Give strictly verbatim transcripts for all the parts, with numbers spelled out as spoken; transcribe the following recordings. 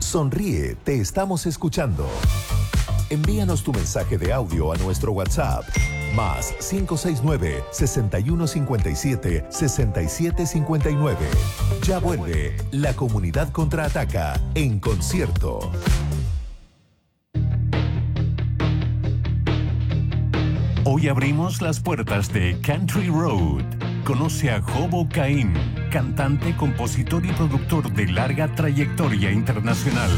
Sonríe, te estamos escuchando. Envíanos tu mensaje de audio a nuestro WhatsApp. Más cinco seis nueve, seis uno cinco siete, seis siete cinco nueve. Ya vuelve La Comunidad Contraataca en concierto. Hoy abrimos las puertas de Country Road. Conoce a Jobo Caín, cantante, compositor y productor de larga trayectoria internacional.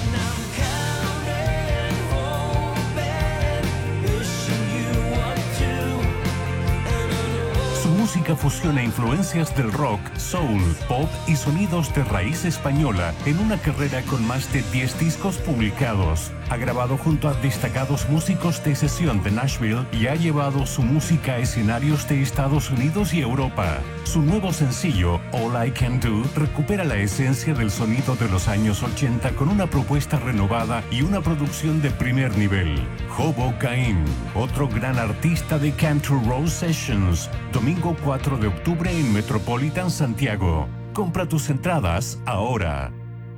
Su música fusiona influencias del rock, soul, pop y sonidos de raíz española en una carrera con más de diez discos publicados. Ha grabado junto a destacados músicos de sesión de Nashville y ha llevado su música a escenarios de Estados Unidos y Europa. Su nuevo sencillo, All I Can Do, recupera la esencia del sonido de los años ochenta con una propuesta renovada y una producción de primer nivel. Jobo Caín, otro gran artista de Country Road Sessions, domingo cuatro de octubre en Metropolitan Santiago. Compra tus entradas ahora.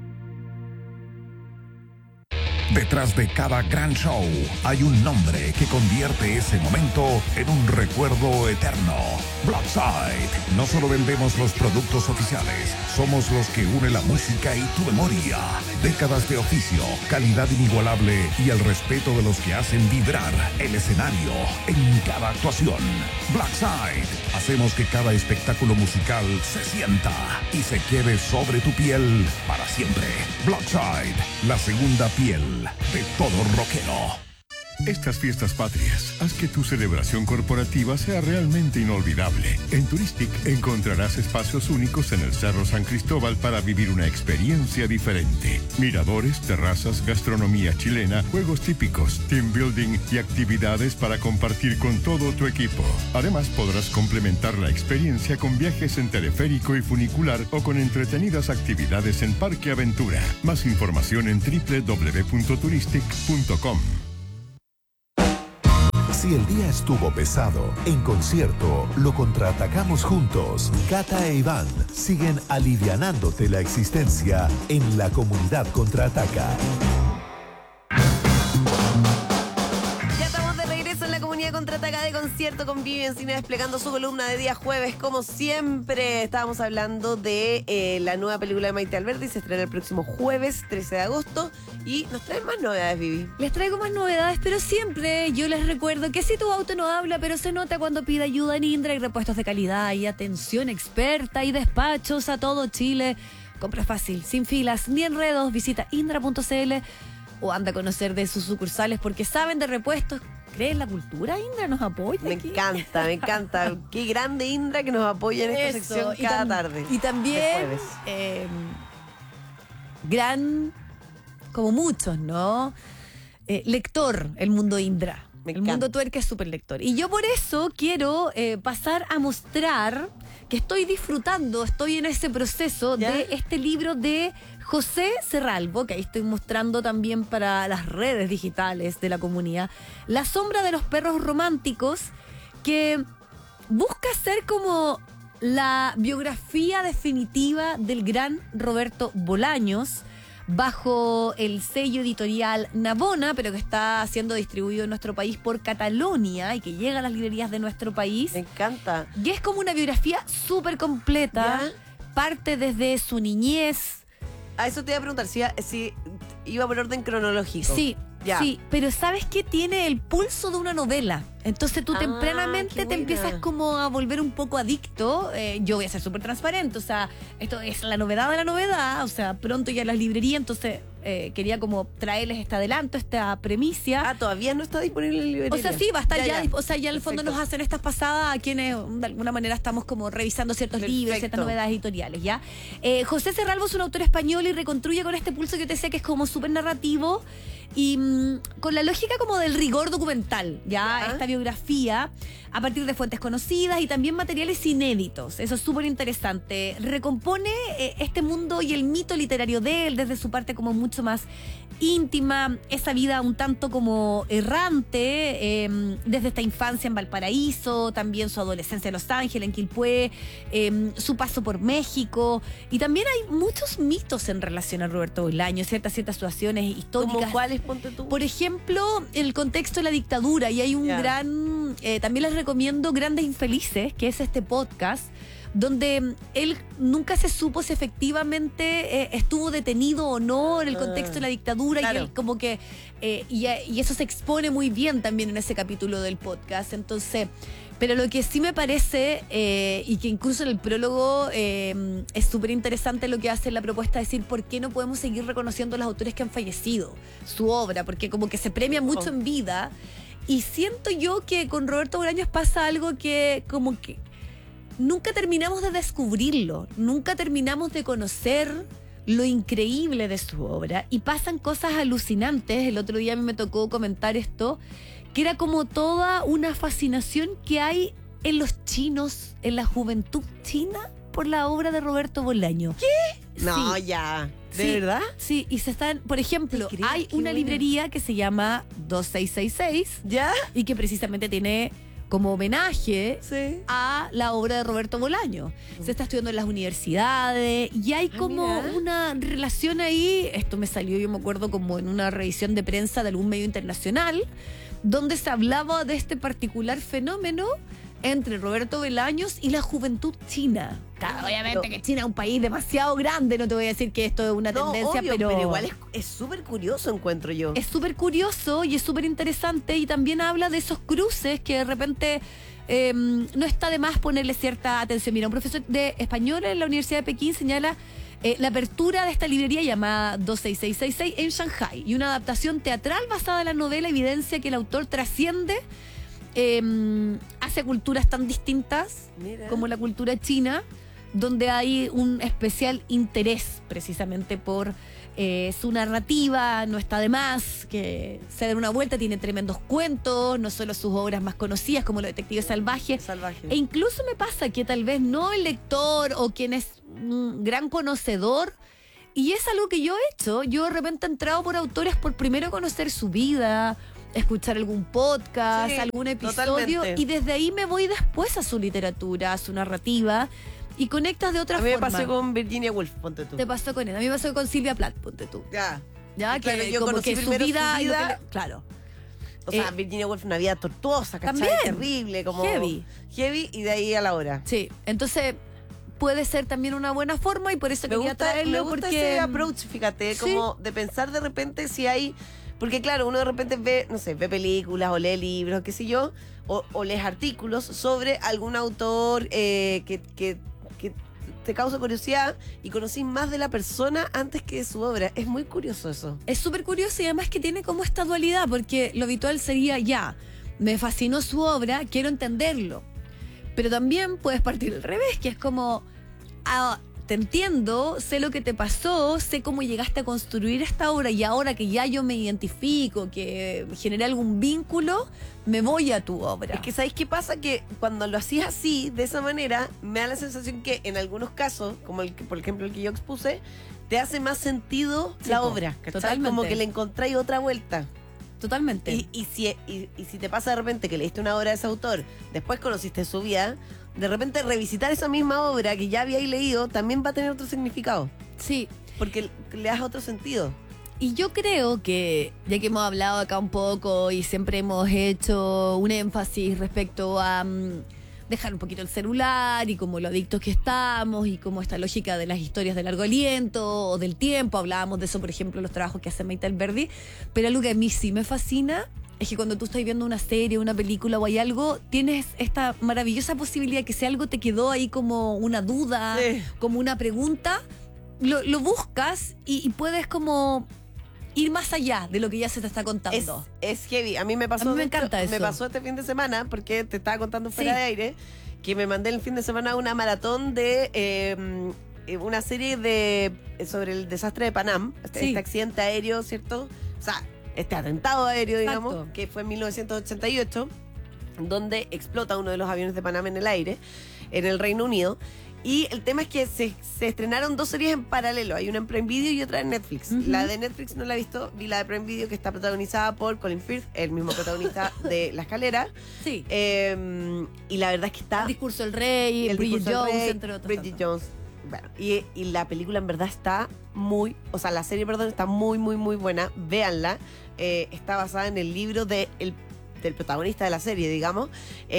Detrás de cada gran show hay un nombre que convierte ese momento en un recuerdo eterno. Blackside. No solo vendemos los productos oficiales, somos los que une la música y tu memoria. Décadas de oficio, calidad inigualable y el respeto de los que hacen vibrar el escenario en cada actuación. Blackside. Hacemos que cada espectáculo musical se sienta y se quede sobre tu piel para siempre. Blackside, la segunda piel de todo rockero. Estas fiestas patrias, haz que tu celebración corporativa sea realmente inolvidable. En Turistic encontrarás espacios únicos en el Cerro San Cristóbal para vivir una experiencia diferente. Miradores, terrazas, gastronomía chilena, juegos típicos, team building y actividades para compartir con todo tu equipo. Además, podrás complementar la experiencia con viajes en teleférico y funicular o con entretenidas actividades en Parque Aventura. Más información en doble u doble u doble u punto turistic punto com. Si el día estuvo pesado, en concierto lo contraatacamos juntos. Cata e Iván siguen alivianándote la existencia en La Comunidad Contraataca. Ya estamos de regreso en La Comunidad Contraataca de concierto con Vivian Cine desplegando su columna de día jueves, como siempre. Estábamos hablando de eh, la nueva película de Maite Alberdi, se estrena el próximo jueves, trece de agosto. Y nos traen más novedades, Vivi. Les traigo más novedades, pero siempre yo les recuerdo que si tu auto no habla, pero se nota cuando pide ayuda en Indra, y repuestos de calidad y atención experta y despachos a todo Chile. Compra fácil, sin filas ni enredos. Visita indra punto c l o anda a conocer de sus sucursales porque saben de repuestos. ¿Creen la cultura? Indra nos apoya. Me aquí. encanta, me encanta. Qué grande Indra que nos apoya en esta Eso, sección y cada tam- tarde. Y también eh, gran, como muchos, ¿no? Eh, lector, el mundo Indra. Me el encanta. mundo tuerca es súper lector. Y yo por eso quiero eh, pasar a mostrar que estoy disfrutando, estoy en ese proceso ¿Ya? de este libro de José Serralvo, que ahí estoy mostrando también para las redes digitales de la comunidad. La sombra de los perros románticos, que busca ser como la biografía definitiva del gran Roberto Bolaños, bajo el sello editorial Navona, pero que está siendo distribuido en nuestro país por Catalonia y que llega a las librerías de nuestro país. Me encanta. Y es como una biografía súper completa. ¿Ya? Parte desde su niñez. A eso te iba a preguntar, si, si iba por orden cronológico. Sí, Ya. sí, pero ¿sabes qué? Tiene el pulso de una novela. Entonces tú Ah, tempranamente qué te buena. empiezas como a volver un poco adicto. Eh, yo voy a ser súper transparente, o sea, esto es la novedad de la novedad, o sea, pronto ya en las librerías, entonces eh, quería como traerles este adelanto, esta premicia. Ah, todavía no está disponible en la librería. O sea, sí, va a estar ya, ya. o sea, ya en el fondo Perfecto. nos hacen estas pasadas a quienes de alguna manera estamos como revisando ciertos Perfecto. libros, ciertas novedades editoriales, ¿ya? Eh, José Serralvo es un autor español y reconstruye con este pulso que yo te decía que es como súper narrativo y mmm, con la lógica como del rigor documental, ¿ya? Ya. Esta biografía a partir de fuentes conocidas y también materiales inéditos. Eso es súper interesante. Recompone eh, este mundo y el mito literario de él desde su parte como mucho más íntima, esa vida un tanto como errante, eh, desde esta infancia en Valparaíso, también su adolescencia en Los Ángeles, en Quilpué, eh, su paso por México, y también hay muchos mitos en relación a Roberto Bolaño, ciertas, ciertas situaciones históricas. ¿Cómo cuáles, ponte tú? Por ejemplo, el contexto de la dictadura, y hay un Ya. gran, eh, también les recomiendo Grandes Infelices, que es este podcast, donde él nunca se supo si efectivamente eh, estuvo detenido o no en el contexto de la dictadura, claro. y él como que eh, y, y eso se expone muy bien también en ese capítulo del podcast. Entonces, pero lo que sí me parece, eh, y que incluso en el prólogo eh, es súper interesante lo que hace la propuesta de decir por qué no podemos seguir reconociendo a los autores que han fallecido, su obra, porque como que se premia mucho en vida, y siento yo que con Roberto Bolaños pasa algo que como que nunca terminamos de descubrirlo, nunca terminamos de conocer lo increíble de su obra, y pasan cosas alucinantes. El otro día a mí me tocó comentar esto, que era como toda una fascinación que hay en los chinos, en la juventud china, por la obra de Roberto Bolaño. ¿Qué? No, Sí. ya. ¿De Sí, verdad? Sí, y se están, por ejemplo, ¿Te crees? hay Qué una buena. librería que se llama dos seis seis seis ¿Ya? y que precisamente tiene como homenaje Sí. a la obra de Roberto Bolaño. Se está estudiando en las universidades y hay Ah, como mira. una relación ahí. Esto me salió, yo me acuerdo, como en una revisión de prensa de algún medio internacional, donde se hablaba de este particular fenómeno entre Roberto Bolaños y la juventud china. Claro, obviamente Pero- que China es un país demasiado grande, no te voy a decir que esto es una No, tendencia, obvio, pero... pero igual es- es súper curioso, encuentro yo. Es súper curioso y es súper interesante, y también habla de esos cruces que de repente eh, no está de más ponerle cierta atención. Mira, un profesor de español en la Universidad de Pekín señala eh, la apertura de esta librería llamada dos seis seis seis seis en Shanghái, y una adaptación teatral basada en la novela evidencia que el autor trasciende eh, hacia culturas tan distintas Mira. como la cultura china, donde hay un especial interés precisamente por eh, su narrativa. No está de más que se den una vuelta, tiene tremendos cuentos, no solo sus obras más conocidas como Los Detectives Salvajes, Salvaje. e incluso me pasa que tal vez no el lector o quien es un gran conocedor, y es algo que yo he hecho, yo de repente he entrado por autores por primero conocer su vida, escuchar algún podcast, Sí, algún episodio, totalmente. y desde ahí me voy después a su literatura, a su narrativa, y conectas de otra A mí me forma. pasó con Virginia Woolf, ponte tú. Te pasó con él. A mí me pasó con Silvia Plath, ponte tú. Ya. Ya, Claro, que yo como conocí que su primero su vida, y lo vida. que le- claro. O sea, Eh, Virginia Woolf una vida tortuosa, ¿cachai? también. Terrible, como... Heavy. Heavy, y de ahí a la hora. Sí, entonces puede ser también una buena forma, y por eso Me quería gusta, traerlo, me gusta porque ese approach, fíjate, Sí. como de pensar de repente si hay... Porque claro, uno de repente ve, no sé, ve películas o lee libros, qué sé yo, o, o lees artículos sobre algún autor eh, que, que, que te causa curiosidad y conocís más de la persona antes que de su obra. Es muy curioso eso. es súper curioso, y además que tiene como esta dualidad, porque lo habitual sería, ya, me fascinó su obra, quiero entenderlo. Pero también puedes partir al revés, que es como, ah, te entiendo, sé lo que te pasó, sé cómo llegaste a construir esta obra, y ahora que ya yo me identifico, que generé algún vínculo, me voy a tu obra. Es que ¿sabéis qué pasa? Que cuando lo hacías así, de esa manera, me da la sensación que en algunos casos, como el que, por ejemplo, el que yo expuse, te hace más sentido Sí, la po, obra, ¿cachai? totalmente. Como que le encontráis otra vuelta. Totalmente. Y, y, si, y, y si te pasa de repente que leíste una obra de ese autor, después conociste su vida, de repente revisitar esa misma obra que ya habíais leído también va a tener otro significado, Sí. porque le das otro sentido. Y yo creo que, ya que hemos hablado acá un poco y siempre hemos hecho un énfasis respecto a mm, dejar un poquito el celular y como lo adictos que estamos y como esta lógica de las historias de largo aliento o del tiempo, hablábamos de eso, por ejemplo, los trabajos que hace Maite Alberdi, pero algo que a mí sí me fascina es que cuando tú estás viendo una serie, una película o hay algo, tienes esta maravillosa posibilidad que si algo te quedó ahí como una duda, Sí. como una pregunta, lo, lo buscas y, y puedes como ir más allá de lo que ya se te está Es, contando. es heavy. A mí me pasó. A mí me de hecho, encanta eso. Me pasó este fin de semana, porque te estaba contando fuera Sí. de aire, que me mandé el fin de semana una maratón de eh, eh, una serie de sobre el desastre de Panam, este, Sí. este accidente aéreo, ¿cierto? O sea, este atentado aéreo, digamos, Exacto. que fue en mil novecientos ochenta y ocho. donde explota uno de los aviones de Panamá en el aire, en el Reino Unido. Y el tema es que se, se estrenaron dos series en paralelo. Hay una en Prime Video y otra en Netflix. Uh-huh. La de Netflix no la he visto, vi la de Prime Video, que está protagonizada por Colin Firth, el mismo protagonista de La Escalera. Sí. Eh, y la verdad es que está... El discurso del rey, el Bridget discurso del Jones, rey, entre otros. Bridget tantos. Jones. Bueno, y, y la película en verdad está muy... O sea, la serie, perdón, está muy, muy, muy buena. Véanla. Eh, está basada en el libro de el del protagonista de la serie, digamos.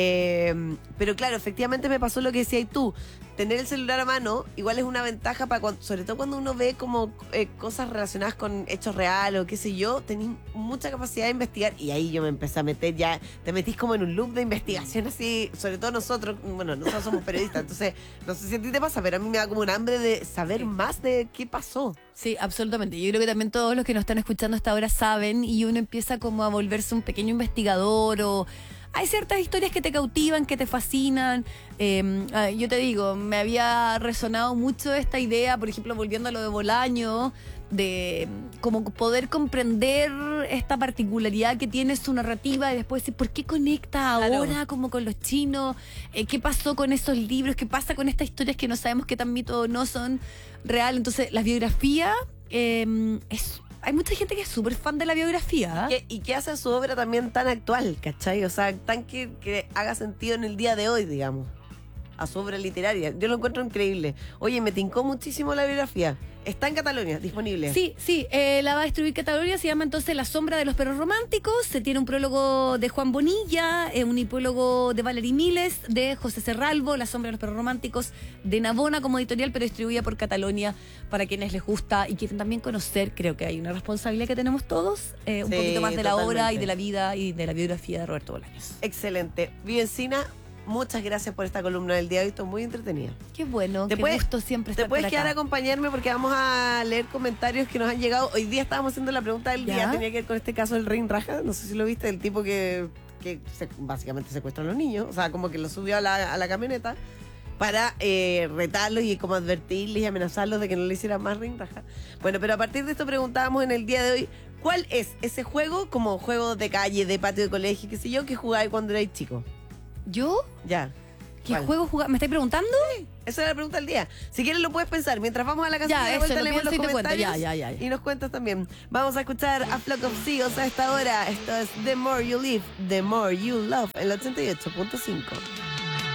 Eh, pero claro, efectivamente me pasó lo que decías tú. Tener el celular a mano igual es una ventaja para cuando, sobre todo cuando uno ve como eh, cosas relacionadas con hechos reales o qué sé yo, tenés mucha capacidad de investigar y ahí yo me empecé a meter ya, te metís como en un loop de investigación así, sobre todo nosotros, bueno, nosotros somos periodistas, entonces no sé si a ti te pasa, pero a mí me da como un hambre de saber Sí. más de qué pasó. Sí, absolutamente. Yo creo que también todos los que nos están escuchando hasta ahora saben y uno empieza como a volverse un pequeño investigador o... Hay ciertas historias que te cautivan, que te fascinan. Eh, yo te digo, me había resonado mucho esta idea, por ejemplo, volviendo a lo de Bolaño, de como poder comprender esta particularidad que tiene su narrativa y después decir, ¿por qué conecta ahora Claro. como con los chinos? Eh, ¿Qué pasó con esos libros? ¿Qué pasa con estas historias que no sabemos qué tan mito o no son real? Entonces, la biografía eh, es... Hay mucha gente que es súper fan de la biografía. ¿Qué- y que hace su obra también tan actual, ¿cachai? O sea, tan que, que haga sentido en el día de hoy, digamos, a su obra literaria. Yo lo encuentro increíble. Oye, me tincó muchísimo la biografía. Está en Catalonia, disponible. Sí, sí, eh, la va a distribuir Catalonia, se llama entonces La sombra de los perros románticos, se tiene un prólogo de Juan Bonilla, eh, un epílogo de Valerie Miles, de José Serralvo, La sombra de los perros románticos, de Navona como editorial, pero distribuida por Catalonia para quienes les gusta y quieren también conocer, creo que hay una responsabilidad que tenemos todos, eh, un Sí, poquito más de la obra totalmente. y de la vida y de la biografía de Roberto Bolaños. Excelente. Vivencina, muchas gracias por esta columna del día de hoy, estuvo muy entretenida. Qué bueno, Te qué puedes- gusto siempre Te estar puedes por quedar a acá. acompañarme porque vamos a leer comentarios que nos han llegado. Hoy día estábamos haciendo la pregunta del ¿Ya? día, tenía que ver con este caso del Rin Raja, no sé si lo viste, el tipo que, que se- básicamente secuestró a los niños, o sea, como que los subió a la, a la camioneta para eh, retarlos y como advertirles y amenazarlos de que no le hicieran más Rin Raja. Bueno, pero a partir de esto preguntábamos en el día de hoy, ¿cuál es ese juego, como juego de calle, de patio de colegio, qué sé yo, que jugáis cuando erais chico? ¿Yo? Ya. ¿Qué ¿Cuál? juego jugaba? ¿Me estáis preguntando? Esa era la pregunta del día. Si quieres lo puedes pensar. Mientras vamos a la casa Ya, de eso, vuelta, lo leemos los pienso y te cuento. comentarios Ya, ya, ya, ya. y nos cuentas también. Vamos a escuchar a Flock of Seagulls a esta hora. Esto es The More You Live, The More You Love, el ochenta y ocho punto cinco.